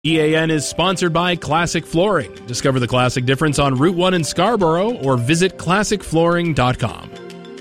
EAN is sponsored by Classic Flooring. Discover the classic difference on Route 1 in Scarborough or visit classicflooring.com.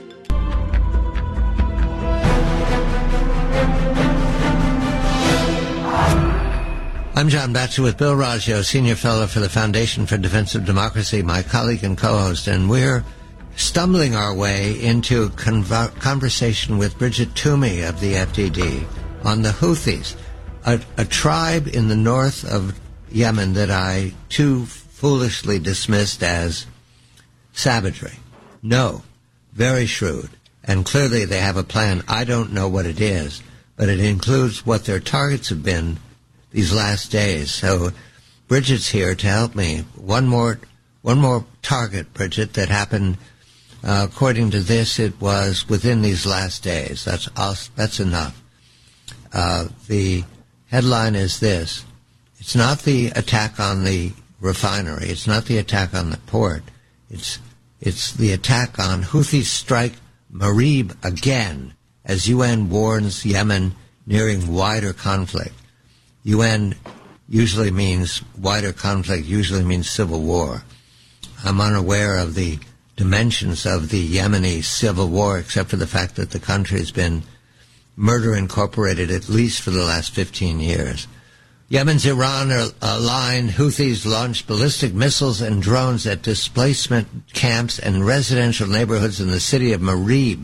I'm John Batchelor with Bill Raggio, Senior Fellow for the Foundation for Defense of Democracy, my colleague and co-host, and we're stumbling our way into a conversation with Bridget Toomey of the FDD on the Houthis, a tribe in the north of Yemen that I too foolishly dismissed as savagery. No, very shrewd, and clearly they have a plan. I don't know what it is, but it includes what their targets have been these last days. So Bridget's here to help me. One more target, Bridget, that happened. According to this, it was within these last days. That's enough. The headline is this. It's not the attack on the refinery. It's not the attack on the port. It's the attack on Houthis strike Marib again, as UN warns Yemen nearing wider conflict. UN usually means wider conflict, usually means civil war. I'm unaware of the dimensions of the Yemeni civil war, except for the fact that the country has been murder incorporated at least for the last 15 years. Yemen's Iran-aligned Houthis launched ballistic missiles and drones at displacement camps and residential neighborhoods in the city of Marib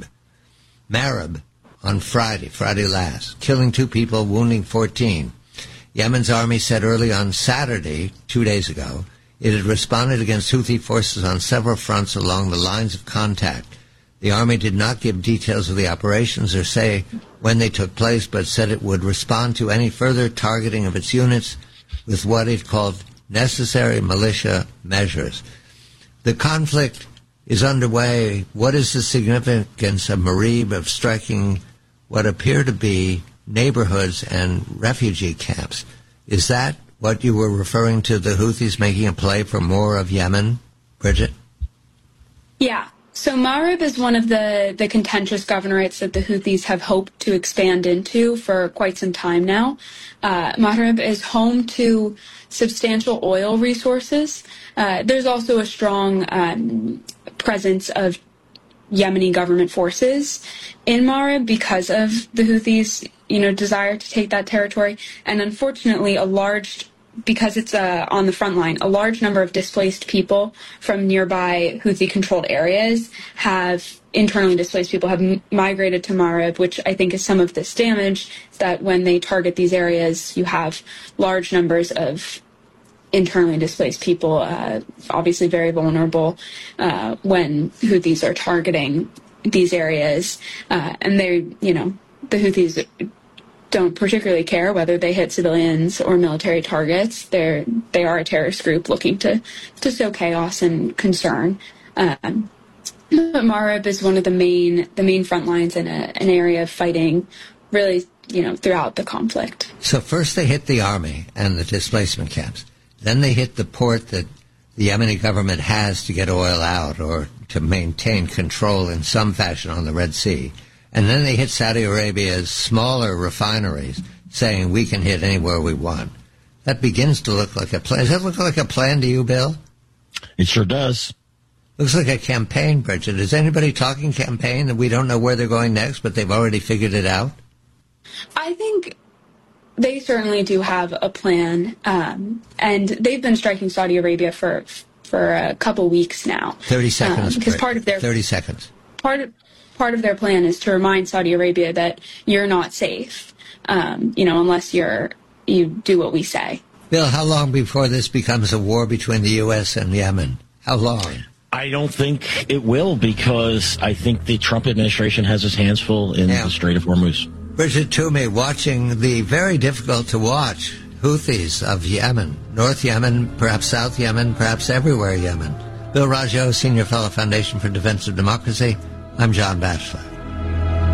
on Friday last, killing 2 people, wounding 14. Yemen's army said early on Saturday, 2 days ago, it had responded against Houthi forces on several fronts along the lines of contact. The army did not give details of the operations or say when they took place, but said it would respond to any further targeting of its units with what it called necessary militia measures. The conflict is underway. What is the significance of Marib, of striking what appear to be neighborhoods and refugee camps? Is that what you were referring to, the Houthis making a play for more of Yemen, Bridget? Yeah. So Marib is one of the contentious governorates that the Houthis have hoped to expand into for quite some time now. Marib is home to substantial oil resources. There's also a strong presence of Yemeni government forces in Marib because of the Houthis, desire to take that territory. And unfortunately, because it's on the front line, a large number of displaced people from nearby Houthi-controlled areas internally displaced people have migrated to Marib, which I think is some of this damage, that when they target these areas, you have large numbers of internally displaced people, obviously very vulnerable when Houthis are targeting these areas. And the Houthis don't particularly care whether they hit civilians or military targets. They are a terrorist group looking to sow chaos and concern. But Marib is one of the main front lines in an area of fighting, really, throughout the conflict. So first they hit the army and the displacement camps. Then they hit the port that the Yemeni government has to get oil out or to maintain control in some fashion on the Red Sea. And then they hit Saudi Arabia's smaller refineries, saying we can hit anywhere we want. That begins to look like a plan. Does that look like a plan to you, Bill? It sure does. Looks like a campaign, Bridget. Is anybody talking campaign that we don't know where they're going next, but they've already figured it out? I think they certainly do have a plan, and they've been striking Saudi Arabia for a couple weeks now. 30 seconds. Because part of their 30 seconds. Part of their plan is to remind Saudi Arabia that you're not safe, unless you do what we say. Bill, how long before this becomes a war between the U.S. and Yemen? How long? I don't think it will, because I think the Trump administration has its hands full in the Strait of Hormuz. Bridget Toomey, watching the very difficult to watch Houthis of Yemen, North Yemen, perhaps South Yemen, perhaps everywhere Yemen. Bill Raggio, Senior Fellow, Foundation for Defense of Democracy. I'm John Batchelor.